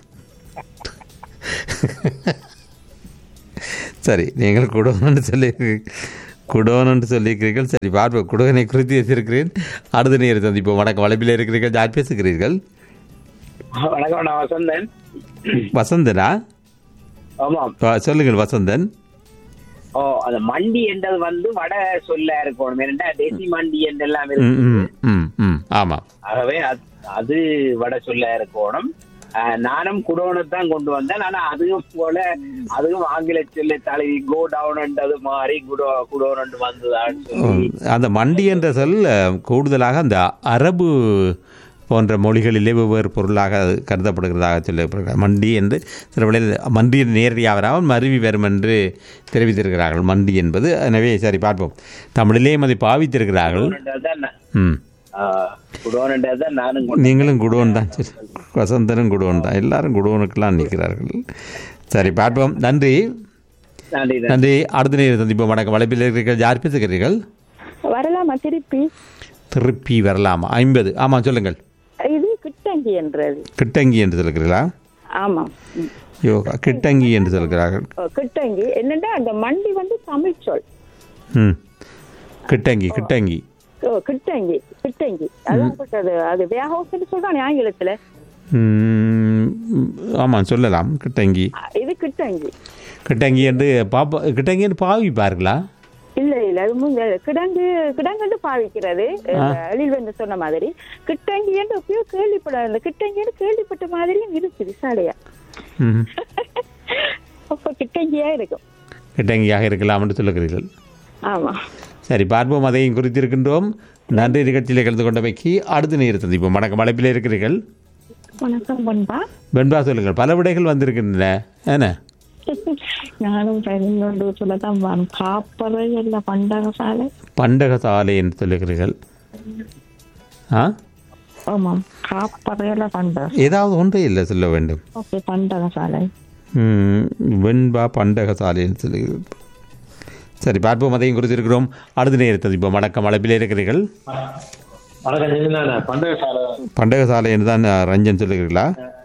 சரி, நீங்கள் குடோன்னு சொல்லி குடோன்னு சொல்லியிருக்கிறீர்கள். சரி, பார்ப்போம். குடோனை குறித்து வச்சிருக்கிறேன். அடுத்த நேரம் சந்திப்போம். வணக்கம். வளைப்பில் இருக்கிறீர்கள். யார் பேசுகிறீர்கள்? வணக்கம், நான் வசந்தன். வசந்தனா? ஆமாம், சொல்லுங்கள் வசந்தன். ஓ, அந்த மண்டி என்றது வந்து வட சொல்ல இருக்கணும். ஏன்னா தேசி மண்டி என்றெல்லாம் இருக்கு. ஆமா, ஆகவே அது வட சொல்ல இருக்கணும். நானும் குடோனத்தான் கொண்டு வந்தேன். ஆனா அதுவும் போல அதுவும் ஆங்கில சொல்ல தலை கோ டவுன்ன்றது மாதிரி குடோ குடோன் வந்ததான்னு சொல்லி அந்த மண்டி என்ற சொல் கூடுதலாக அந்த அரபு போன்ற மொழிகளிலே வெவ்வேறு பொருளாக கருதப்படுகிறதாக சொல்லப்படுகிறார். மண்டி என்று சில வேளையில் மண்டி நேரடியாக வராமல் மருவி வரும் என்று தெரிவித்திருக்கிறார்கள் மண்டி என்பது. எனவே சரி, பார்ப்போம். தமிழிலேயும் அதை பாவித்திருக்கிறார்கள். ம், நீங்களும் குடோன் தான். சரி, வசந்தனும் குடோன் தான். எல்லாரும் குடோனுக்கெல்லாம் நிற்கிறார்கள். சரி, பார்ப்போம். நன்றி நன்றி. அடுத்த நேரம் சந்திப்போம். வணக்கம். வளைப்பில் இருக்கிறீர்கள். யார் பேசுகிறீர்கள்? வரலாமா திருப்பி? திருப்பி வரலாமா? ஐம்பது. ஆமாம், சொல்லுங்கள். இது கிட்டங்கி என்றது. கிட்டங்கி என்று சொல்கிறீர்களா? ஆமாம், யோகா கிட்டங்கி என்று சொல்கிறார்கள். கிட்டங்கி என்னன்னா அந்த மண்டி வந்து தமிழ் சொல். ம், கிட்டங்கி கிட்டங்கி ஓ கிட்டங்கி கிட்டங்கி அதான் அது வேஹவுஸ் சொல்றானே ஆங்கிலத்துல. ஆமாம், சொல்லலாம். கிட்டங்கி இது கிட்டங்கி கிட்டங்கி என்று பாப்பா கிட்டங்கி என்று பாவிப்பார்களா? இல்ல இல்ல, அது கிடங்கு கிடங்கு பாவிக்கிறது. எழில்வென்று சொன்ன மாதிரி கிட்டங்கி என்று எப்பயோ கேள்விப்பட கிட்டங்கி கேள்விப்பட்ட மாதிரியும் இருக்குது சாலையா. அப்ப கிட்டங்கியா இருக்கும். கிட்டங்கியாக இருக்கலாம் என்று சொல்லுகிறீர்கள். ஆமா, சரி, பார்ப்போம். அதையும் குறித்திருக்கின்றோம். நன்றி. நிகழ்ச்சியில் கலந்து கொண்டமைக்கு அடுத்த நேரம் சந்திப்போம். வணக்கம். அழைப்பில் இருக்கிறீர்கள். வணக்கம் பண்பா. வெண்பா, சொல்லுங்கள். பல விடைகள் வந்திருக்கின்றன. என்ன நானும் சொல்லதான் காப்பறை இல்ல பண்டக சாலை. பண்டக சாலை என்று சொல்லுகிறீர்கள். ஆ, ஆமாம், காப்பறையில பண்டக ஏதாவது ஒன்றே இல்லை சொல்ல வேண்டும். ஓகே, பண்டக சாலை. ம், வெண்பா பண்டக சாலை என்று சொல்லுகிறீர்கள். சரி, பார்ப்போம். அதையும் குறித்திருக்கிறோம். அடுத்த நேரம் சந்திப்போம். வணக்கம். அழைப்பில் இருக்கிறீர்கள். பண்டக சாலை என்று தான் ரஞ்சன் சொல்லுகிறீர்களா?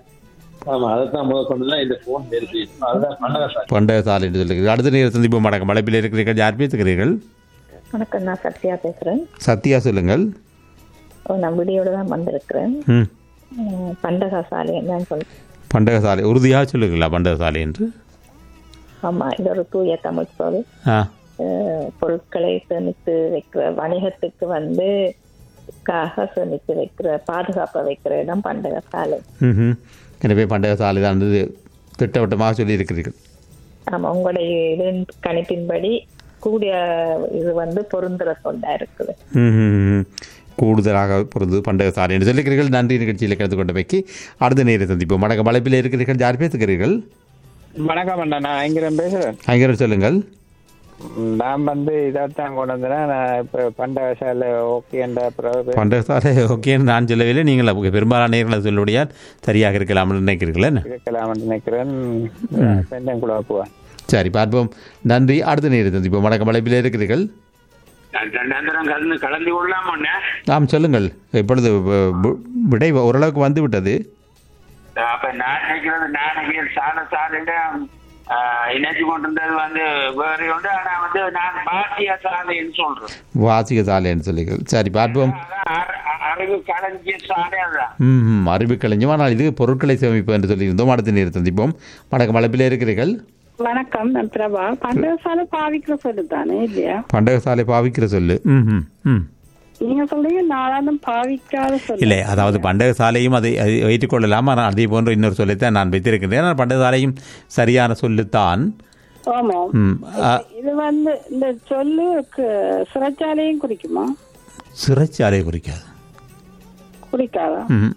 பண்டக சாலை என்று சொல்லுகிறீர்கள். அடுத்த நேரம் சந்திப்போம். வணக்கம். அழைப்பில் இருக்கிறீர்கள். யார் பேசுகிறீர்கள்? வணக்கம், நான் சத்யா பேசுறேன். சத்யா, சொல்லுங்கள். நான் வீடியோட தான் வந்திருக்கிறேன். பண்டக சாலை என்னன்னு சொல்லு. பண்டக சாலை உறுதியாக சொல்லுங்களா? பண்டக சாலை என்று. ஆமா, இது ஒரு தூய தமிழ் சொல். பொருட்களை சேமித்து வைக்கிற வணிகத்துக்கு வந்து சேமித்து வைக்கிற பாதுகாப்பை வைக்கிற இடம் பண்டக சாலை. எனவே பண்டக சாலை தான் திட்டவட்டமாக சொல்லி இருக்கிறீர்கள். ஆமா, உங்களுடைய கணிப்பின்படி கூடிய இது வந்து பொருந்துற சொல்லா இருக்குது. கூடுதலாக பொருந்து பண்டக சாலை என்று சொல்லுகிறீர்கள். நன்றி. நிகழ்ச்சியில் கலந்து கொண்டமைக்கு அடுத்த நேரம் சந்திப்போம். வணக்கம். அழைப்பில் இருக்கிறீர்கள். யார் பேசுகிறீர்கள்? வணக்கம் அண்ணா, நான் ஐங்கரன் பேசுறேன். ஐங்கரன், சொல்லுங்கள். நான் வந்து இதான் கொண்டு வந்தேன். நான் இப்போ பண்டக சாலை ஓகே என்ற பண்டக சாலை ஓகேன்னு நான் சொல்லவில்லை. நீங்கள் பெரும்பாலான நேர்களை சொல்லுடையால் சரியாக இருக்கலாம் நினைக்கிறீர்களா? இருக்கலாம் நினைக்கிறேன். கூட போவேன். சரி, பார்ப்போம். நன்றி. அடுத்த நேரம் சந்திப்போம். வணக்கம். அழைப்பில் இருக்கிறீர்கள். கலந்து கொள்ளலாமா? ஆம், சொல்லுங்கள். இப்பொழுது விடை ஓரளவுக்கு வந்து விட்டது. அப்ப நான் நினைக்கிறது நான் சாலை சாலையில இணைச்சு கொண்டிருந்தது வந்து வேற உண்டு. ஆனா வந்து நான் வாசிக சாலைன்னு சொல்றேன். வாசிக சாலைன்னு சொல்லிக்கிறேன். சரி, பார்ப்போம். அறிவு களஞ்சிய சாலை அதான். ம், அறிவு களஞ்சியம். ஆனால் இது பொருட்களை சேமிப்பு என்று சொல்லியிருந்தோம். அடுத்த நேரம் சந்திப்போம். வணக்கம். அழைப்பில் இருக்கிறீர்கள். வணக்கம், நான் பிரபா. பண்டக சாலை பாவிக்கிற சொல்லு தானே இல்லையா? பண்டக சாலை பாவிக்கிற சொல்லு. ம் ம் ம் நீங்க சொல்றீங்க நாளாலும் பாவிக்காத சொல்லு. இல்லை, அதாவது பண்டக சாலையும் அதை வைத்துக் கொள்ளலாம். ஆனால் அதே போன்ற இன்னொரு சொல்லித்தான் நான் வைத்திருக்கிறேன். ஆனால் பண்டக சாலையும் சரியான சொல்லுத்தான். இது வந்து இந்த சொல்லு சிறைச்சாலையும் குறிக்குமா? சிறைச்சாலை குறிக்காது. குறிக்காதா?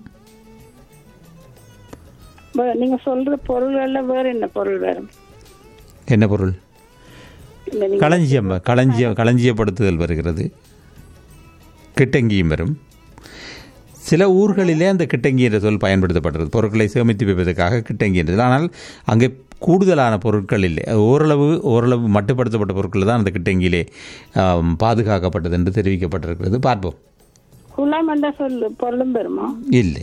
நீங்க சொல்ற பொருள்கள்ல வேற என்ன பொருள் வரும்? என்ன பொருள்? களஞ்சியம். களஞ்சியம் களஞ்சியப்படுத்துதல் வருகிறது. கிட்டங்கியும் வரும். சில ஊர்களிலே அந்த கிட்டங்கி என்ற சொல் பயன்படுத்தப்படுறது, பொருட்களை சேமித்து வைப்பதற்காக கிட்டங்கி என்றது. ஆனால் அங்கே கூடுதலான பொருட்கள் இல்லை, ஓரளவு ஓரளவு மட்டுப்படுத்தப்பட்ட பொருட்கள் தான் அந்த கிட்டங்கியிலே பாதுகாக்கப்பட்டது என்று தெரிவிக்கப்பட்டிருக்கிறது. பார்ப்போம். குளம் என்ற சொல் பொருளும் பெறுமா? இல்லை.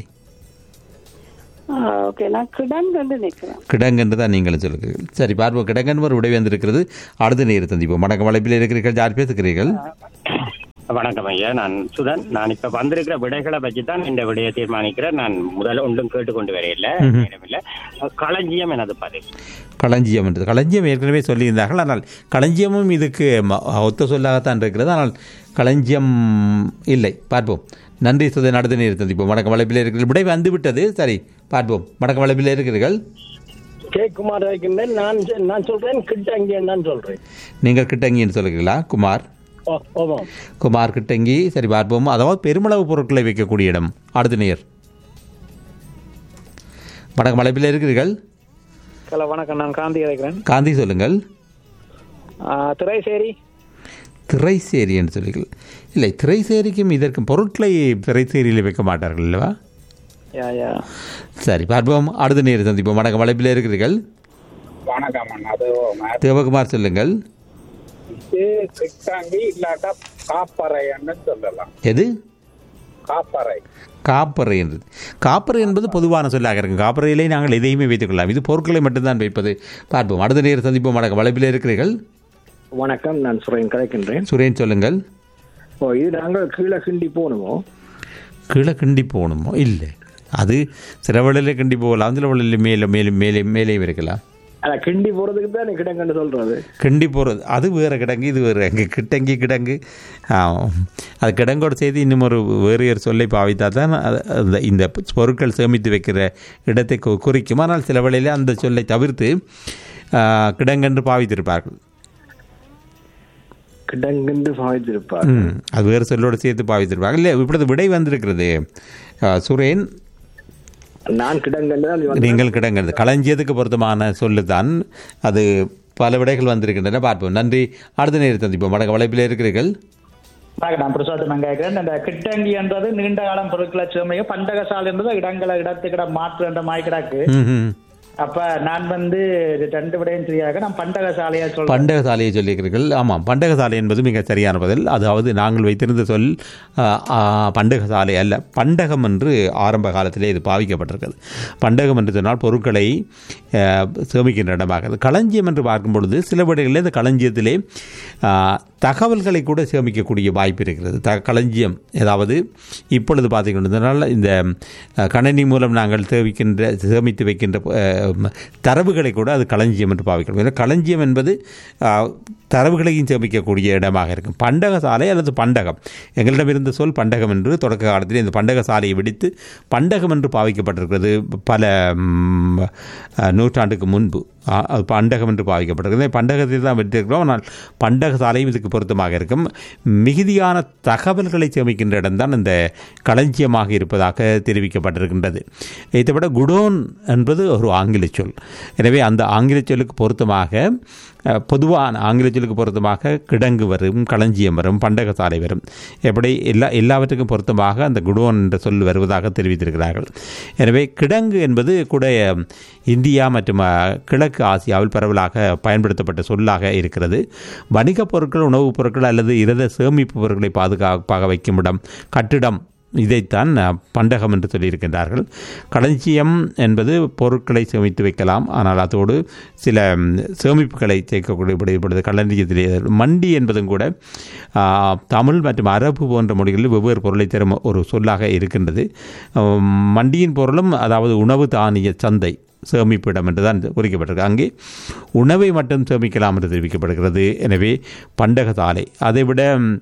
ஓகே, நான் கிடங்கு நிற்கிறேன். கிடங்கு தான் நீங்களும் சொல்லுகிறீர்கள். சரி, பார்ப்போம். கிடங்கன்னு ஒரு விடை வந்திருக்கிறது. அடுத்த நேரம் சந்திப்போம். வணக்கம், வலைப்பில் இருக்கிறீர்கள், யார் பேசுகிறீர்கள்? வணக்கம் ஐயா, நான் சுதன். நான் இப்ப வந்திருக்கிற விடைகளை பற்றி தான் இந்த விடையை தீர்மானிக்கிறேன். நான் முதல்ல ஒன்றும் கேட்டுக்கொண்டு வரையில்லை, நேரமில்லை. களஞ்சியம் எனது பதில். களஞ்சியம் என்றது களஞ்சியம் ஏற்கனவே சொல்லியிருந்தார்கள். ஆனால் களஞ்சியமும் இதுக்கு ஒத்த சொல்லாகத்தான் இருக்கிறது. ஆனால் களஞ்சியம் இல்லை. பார்ப்போம். நன்றி சுதன். அடுத்த நேரம் சந்திப்போம். வணக்கம், வலைப்பில் இருக்கிறீர்கள். விடை வந்து விட்டது. சரி, பார்ப்போம். வணக்கம், வலைப்பில் இருக்கிறீர்கள். கே குமார் நான் நான் சொல்றேன் கிட்டங்கி தான் சொல்றேன். நீங்கள் கிட்டங்கின்னு சொல்லுகிறீங்களா? குமார் குமார் கிட்டங்கி. சரி, பார்ப்போம். அதாவது பெருமளவு பொருட்களை வைக்கக்கூடிய இடம். அடுத்த நேர். வணக்கம், மலைப்பில் இருக்கிறீர்கள். ஹலோ, வணக்கம். நான் காந்தி அழைக்கிறேன். காந்தி, சொல்லுங்கள். திரைசேரி. திரைசேரி என்று சொல்லுங்கள். இல்லை, திரைசேரிக்கும் இதற்கும் பொருட்களை திரைசேரியில் வைக்க மாட்டார்கள் இல்லவா? சரி, பார்ப்போம். அடுத்த நேர் சந்திப்போம். வணக்கம், மலைப்பில் இருக்கிறீர்கள். வணக்கம். தேவகுமார், சொல்லுங்கள். எது? காப்பறை. காப்பறை என்றது காப்பறை என்பது பொதுவான சொல்லாக இருக்கும். காப்பறையிலே நாங்கள் எதையுமே வைத்துக் கொள்ளலாம். இது பொருட்களை மட்டும்தான் வைப்பது. பார்ப்போம். அடுத்த நேரம் சந்திப்போம். வணக்கம், வலைப்பில் இருக்கிறீர்கள். வணக்கம், நான் சுரேன் கலைக்கின்றேன். சுரேன், சொல்லுங்கள். ஓ, இது நாங்கள் கீழே கிண்டி போகணுமோ? கீழே கிண்டி போகணுமோ? இல்லை, அது சில வழியில் கிண்டி போகலாம், சில வழியில் மேலே மேலே மேலே மேலேயும் இருக்கலாம். கிண்டி போகிறதுக்கு தான் கிடங்குன்னு சொல்கிறது. கிண்டி போகிறது அது வேறு கிடங்கு, இது வேறு அங்கே கிட்டங்கி கிடங்கு. அது கிடங்கோடு செய்து இன்னும் ஒரு வேறு ஒரு சொல்லை பாவித்தா தான் அந்த இந்த பொருட்கள் சேமித்து வைக்கிற இடத்தை குறிக்கும். ஆனால் சில வேளையில் அந்த சொல்லை தவிர்த்து கிடங்கென்று பாவித்திருப்பார்கள். கிடங்கென்று பாவித்திருப்பார், அது வேறு சொல்லோடு சேர்த்து பாவித்திருப்பார்கள். இல்லை, இப்பொழுது விடை வந்திருக்கிறது சுரேன். நான் கிடங்கு, நீங்கள் கிடங்கிறது களஞ்சியத்துக்கு பொருத்தமான சொல்லு தான். அது பல விடைகள் வந்திருக்கின்றன. பார்ப்போம். நன்றி. அடுத்த நேரம் சந்திப்போம். வணக்கம், வலைப்பில் இருக்கிறீர்கள். நான் பிரசாத் நான் கேட்கிறேன். இந்த கிட்டங்கி என்றது நீண்ட காலம் பொருட்களை சேமிக்க, பண்டகசாலை என்பது இடங்களை இடத்துக்கிட மாற்று என்ற மாதிரி கிடக்கு. அப்ப நான் வந்து ரெண்டு விடையும் சரியாக நான் பண்டக சாலையை சொல்றேன். பண்டக சாலையை சொல்லியிருக்கிறீர்கள். ஆமாம், பண்டக சாலை என்பது மிக சரியான பதில். அதாவது நாங்கள் வைத்திருந்த சொல் பண்டக சாலை அல்ல, பண்டகம் என்று ஆரம்ப காலத்திலே இது பாவிக்கப்பட்டிருக்கிறது. பண்டகம் என்று சொன்னால் பொருட்களை சேமிக்கின்ற இடமாக. களஞ்சியம் என்று பார்க்கும் பொழுது சில விடைகளில் இந்த களஞ்சியத்திலே தகவல்களை கூட சேமிக்கக்கூடிய வாய்ப்பு இருக்கிறது. த களஞ்சியம் ஏதாவது இப்பொழுது பார்த்துக்கொண்டதுனால இந்த கணினி மூலம் நாங்கள் சேமிக்கின்ற சேமித்து வைக்கின்ற தரவுகளை கூட அது களஞ்சியம் என்று பாவிக்கிறோம். களஞ்சியம் என்பது தரவுகளையும் சேமிக்கக்கூடிய இடமாக இருக்கும். பண்டக சாலை அல்லது பண்டகம், எங்களிடம் இருந்த சொல் பண்டகம் என்று தொடக்க காலத்தில் இந்த பண்டக சாலையை விடுத்து பண்டகம் என்று பாவிக்கப்பட்டிருக்கிறது. பல நூற்றாண்டுக்கு முன்பு அது பண்டகம் என்று பாவிக்கப்பட்டிருக்கிறது. பண்டகத்தில் தான் வெற்றிருக்கிறோம். ஆனால் பண்டக சாலையும் இதுக்கு பொருத்தமாக இருக்கும். மிகுதியான தகவல்களை சேமிக்கின்ற இடம்தான் இந்த களஞ்சியமாக இருப்பதாக தெரிவிக்கப்பட்டிருக்கின்றது. இதை விட குடோன் என்பது ஒரு ஆங்கில சொல். எனவே அந்த ஆங்கில சொல்லுக்கு பொருத்தமாக பொதுவான ஆங்கில சொல்லுக்கு பொருத்தமாக கிடங்கு வரும், களஞ்சியம் வரும், பண்டக சாலை வரும். எப்படி எல்லா எல்லாவற்றுக்கும் பொருத்தமாக அந்த குடோன் என்ற சொல் வருவதாக தெரிவித்திருக்கிறார்கள். எனவே கிடங்கு என்பது கூட இந்தியா மற்றும் கிழக்கு ஆசியாவில் பரவலாக பயன்படுத்தப்பட்ட சொல்லாக இருக்கிறது. வணிகப் பொருட்கள், உணவுப் பொருட்கள் அல்லது இரத சேமிப்பு பொருட்களை பாதுகாப்பாக வைக்கும் இடம், கட்டிடம், இதைத்தான் பண்டகம் என்று சொல்லியிருக்கின்றார்கள். களஞ்சியம் என்பது பொருட்களை சேமித்து வைக்கலாம், ஆனால் அதோடு சில சேமிப்புகளை சேர்க்கக்கூடியப்படுகிறது. களஞ்சியத்திலே மண்டி என்பதும் கூட தமிழ் மற்றும் அரபு போன்ற மொழிகளில் வெவ்வேறு பொருளை தரும் ஒரு சொல்லாக இருக்கின்றது. மண்டியின் பொருளும் அதாவது உணவு தானிய சந்தை, சேமிப்பிடம் என்று தான் குறிக்கப்பட்டிருக்கு. அங்கே உணவை மட்டும் சேமிக்கலாம் என்று தெரிவிக்கப்படுகிறது. எனவே பண்டக சாலை. அதைவிட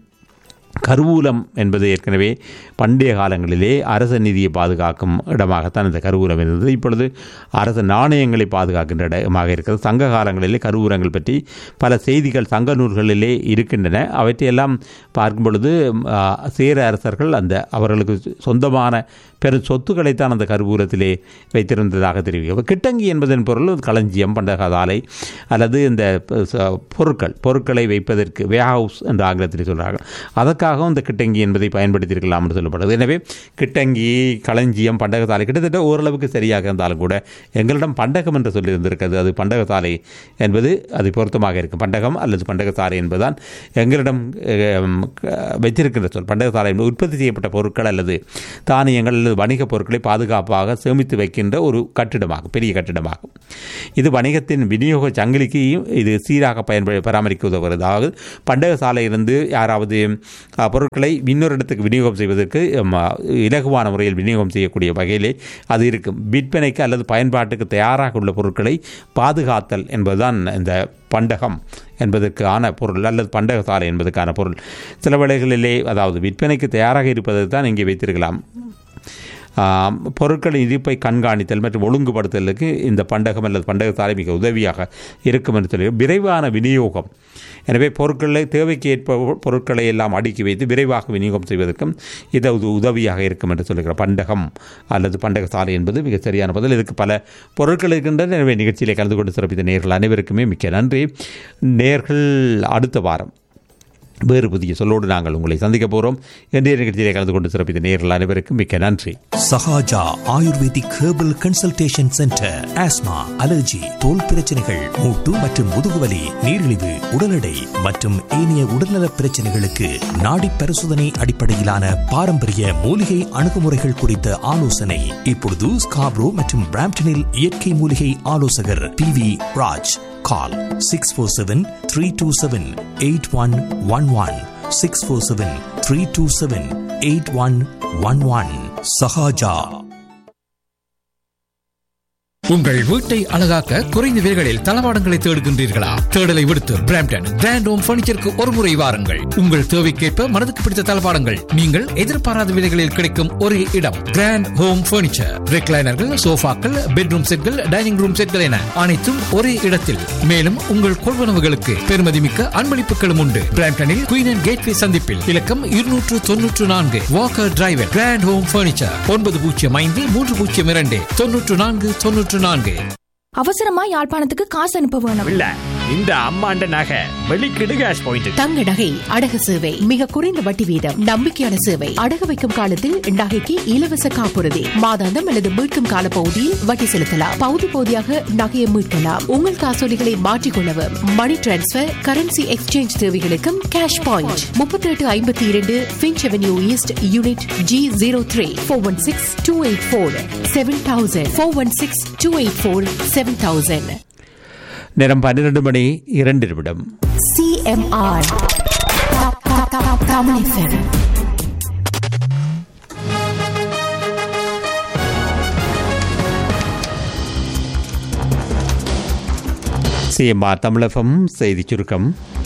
கருவூலம் என்பது ஏற்கனவே பண்டைய காலங்களிலே அரச நிதியை பாதுகாக்கும் இடமாகத்தான் இந்த கருவூலம் இருந்தது. இப்பொழுது அரச நாணயங்களை பாதுகாக்கின்ற இடமாக இருக்கிறது. சங்க காலங்களிலே கருவூலங்கள் பற்றி பல செய்திகள் சங்க நூல்களிலே இருக்கின்றன. அவற்றையெல்லாம் பார்க்கும் பொழுது சேர அரசர்கள் அந்த அவர்களுக்கு சொந்தமான பெரும் சொத்துக்களைத்தான் அந்த கருவூலத்திலே வைத்திருந்ததாக தெரிவிக்கும். கிட்டங்கி என்பதன் பொருள் களஞ்சியம், பண்டகசாலை அல்லது இந்த பொருட்கள் பொருட்களை வைப்பதற்கு வே ஹவுஸ் என்று ஆங்கிலத்தில் சொல்கிறார்கள். அதற்காகவும் இந்த கிட்டங்கி என்பதை பயன்படுத்தியிருக்கலாம் என்று சொல்லப்படுது. எனவே கிட்டங்கி, களஞ்சியம், பண்டகசாலை கிட்டத்தட்ட ஓரளவுக்கு சரியாக இருந்தாலும் கூட எங்களிடம் பண்டகம் என்று சொல்லி இருந்திருக்கிறது. அது பண்டகசாலை என்பது அது பொருத்தமாக இருக்கும். பண்டகம் அல்லது பண்டகசாலை என்பதுதான் எங்களிடம் வைத்திருக்கின்ற சொல். பண்டகசாலை என்பது உற்பத்தி செய்யப்பட்ட பொருட்கள் அல்லது தானியங்கள் அல்லது வணிக பொருட்களை பாதுகாப்பாக சேமித்து வைக்கின்ற ஒரு கட்டிடமாகும், பெரிய கட்டிடமாகும். இது வணிகத்தின் விநியோக சங்கிலிக்கு இது சீராக பயன்பட பராமரிக்க உதவுகிறது. அதாவது பண்டகசாலையிலிருந்து யாராவது பொருட்களை இன்னொரு இடத்துக்கு விநியோகம் செய்வதற்கு இலகுவான முறையில் விநியோகம் செய்யக்கூடிய வகையிலே அது இருக்கும். விற்பனைக்கு அல்லது பயன்பாட்டுக்கு தயாராக உள்ள பொருட்களை பாதுகாத்தல் என்பதுதான் இந்த பண்டகம் என்பதற்கான பொருள் அல்லது பண்டகசாலை என்பதற்கான பொருள். சில வேளைகளிலே அதாவது விற்பனைக்கு தயாராக இருப்பதை தான் இங்கே வைத்திருக்கலாம். பொருட்களின் இருப்பை கண்காணித்தல் மற்றும் ஒழுங்குபடுத்தலுக்கு இந்த பண்டகம் அல்லது பண்டகசாலை மிக உதவியாக இருக்கும் என்று சொல்லி விரைவான விநியோகம். எனவே பொருட்களை தேவைக்கு ஏற்ப பொருட்களை எல்லாம் அடுக்கி வைத்து விரைவாக விநியோகம் செய்வதற்கும் இது உதவியாக இருக்கும் என்று சொல்லுகிற பண்டகம் அல்லது பண்டகசாலை என்பது மிக சரியான பதில். இதுக்கு பல பொருட்கள் இருக்கின்றன. எனவே நிகழ்ச்சியிலே கலந்து கொண்டு சிறப்பித்த நேயர்கள் அனைவருக்குமே மிக்க நன்றி. நேயர்கள் அடுத்த வாரம் வேறு புதிய சொல்லோடு நாங்கள் உங்களை சந்திக்க போகிறோம். இன்றைய நிகழ்ச்சியிலே கலந்து கொண்டு சிறப்பித்த நேயர்கள் அனைவருக்கும் மிக்க நன்றி. Sahaja ayurvedic herbal consultation centre. Asthma, allergy, தோல் பிரச்சனைகள், மூட்டு மற்றும் முதுகுவலி, நீரிழிவு, உடல் எடை மற்றும் ஏனைய உடல்நல பிரச்சனைகளுக்கு நாடி பரிசோதனை அடிப்படையிலான பாரம்பரிய மூலிகை அணுகுமுறைகள் குறித்த ஆலோசனை இப்பொழுது ஸ்காப்ரோ மற்றும் பிராம்ப்டனில் இயற்கை மூலிகை ஆலோசகர் P V Raj. Call six four seven, three two seven, eight one one one. six four seven, three two seven, eight one one one. Sahaja. உங்கள் வீட்டை அழகாக்க குறைந்த விலைகளில் தளவாடங்களை தேடுகின்றீர்களா? தேடலை விடுத்து பிராம்டன் கிராண்ட் ஹோம் பர்னிச்சருக்கு ஒரு முறை வாருங்கள். உங்கள் தேவைக்கேற்ப மனதுக்கு பிடித்த தளவாடங்கள் நீங்கள் எதிர்பாராத விலைகளில் கிடைக்கும் ஒரே இடம் கிராண்ட் ஹோம் பர்னிச்சர். ரெக்லைனர்கள், சோஃபாக்கள், பெட்ரூம் செட்கள், டைனிங் ரூம் செட்கள் என அனைத்தும் ஒரே இடத்தில். மேலும் உங்கள் கொள்வனவுகளுக்கு பெருமதிமிக்க அன்பளிப்புகளும் உண்டு. பிராம்டனில் குயின் அண்ட் கேட்வே சந்திப்பில் இலக்கம் இருநூற்று தொன்னூற்று நான்கு Walker driver. Grand home furniture ஒன்பது பூஜ்ஜியம் ஐந்து மூன்று பூஜ்ஜியம் இரண்டு தொன்னூற்று நான்கு தொன்னூற்று நான்கு. அவசரமா யாழ்ப்பாணத்துக்கு காசு அனுப்ப வேணும். இல்ல, இந்த அம்மாண்ட நகை வெளிக்கிடு கேஷ் பாயிண்ட். தங்க நகை அடகு சேவை மிக குறைந்த வட்டி வீதம், நம்பிக்கையான சேவை. அடகு வைக்கும் காலத்தில் நகைக்கு இலவச காப்புறுதி, மாதாந்தம் அல்லது மீட்கும் கால பகுதியில் வட்டி செலுத்தலாம். பகுதி பகுதியாக நகையை மீட்கலாம். உங்கள் காசோலிகளை மாற்றிக்கொள்ளவும், மணி டிரான்ஸ்பர், கரன்சி எக்ஸ்சேஞ்ச் தேவைகளுக்கும் கேஷ் பாயிண்ட். முப்பத்தி எட்டு ஐம்பத்தி இரண்டு pinch avenue east unit G zero three four one six two eight four seven thousand four one six two eight four seven thousand. நேரம் பன்னிரண்டு மணி இரண்டு நிமிடம். CMR Tamil FM. CMR Tamil FM செய்தி சுருக்கம்.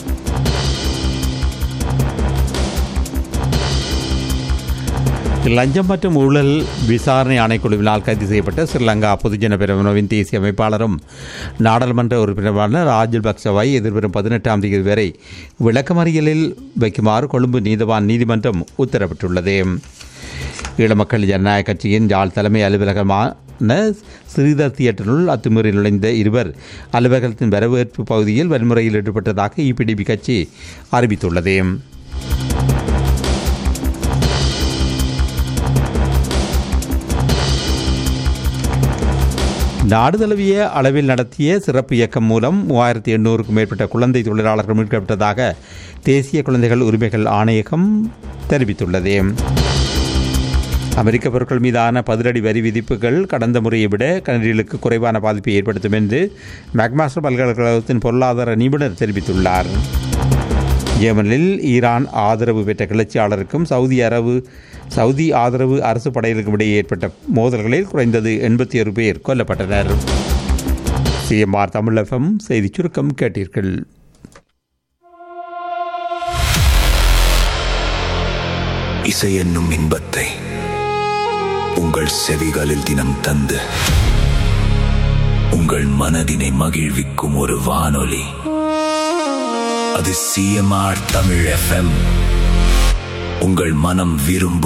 லஞ்சம் மற்றும் ஊழல் விசாரணை ஆணைக்குழுவினால் கைது செய்யப்பட்ட ஸ்ரீலங்கா பொதுஜன பெரமுனவின் தேசிய அமைப்பாளரும் நாடாளுமன்ற உறுப்பினரான ராஜபக்சவை எதிர்வரும் பதினெட்டாம் தேதி வரை விளக்கமறியலில் வைக்குமாறு கொழும்பு நீதவான் நீதிமன்றம் உத்தரவிட்டுள்ளது. ஈழமக்கள் ஜனநாயக கட்சியின் யாழ் தலைமை அலுவலகமான ஸ்ரீதர் தியேட்டருள் அத்துமீறி நுழைந்த இருவர் அலுவலகத்தின் வரவேற்பு பகுதியில் வன்முறையில் ஈடுபட்டதாக இபிடிபி கட்சி அறிவித்துள்ளது. நாடு தழுவிய அளவில் நடத்திய சிறப்பு இயக்கம் மூலம் மூவாயிரத்தி எண்ணூறுக்கும் மேற்பட்ட குழந்தை தொழிலாளர்கள் மீட்கப்பட்டதாக தேசிய குழந்தைகள் உரிமைகள் ஆணையகம் தெரிவித்துள்ளது. அமெரிக்க பொருட்கள் மீதான பதிலடி வரி விதிப்புகள் கடந்த முறையை விட கனடிகளுக்கு குறைவான பாதிப்பை ஏற்படுத்தும் என்று மேக்மாஸ்டர் பல்கலைக்கழகத்தின் பொருளாதார நிபுணர் தெரிவித்துள்ளார். ஏமனில் ஈரான் ஆதரவு பெற்ற கிளர்ச்சியாளருக்கும் சவுதி அரபு சவுதி ஆதரவு அரசு படைகளுக்கும் இடையே ஏற்பட்ட மோதல்களில் குறைந்தது எண்பத்தி ஒரு பேர் கொல்லப்பட்டனர். சிஎம்ஆர் தமிழ் எஃப்எம் செய்தி சுருக்கம் கேட்டீர்கள். இசை என்னும் இன்பத்தை உங்கள் செவிகளில் தினம் தந்து உங்கள் மனதினை மகிழ்விக்கும் ஒரு வானொலி. அது சிஎம்ஆர் தமிழ் எஃப்எம். உங்கள் மனம் விரும்பும்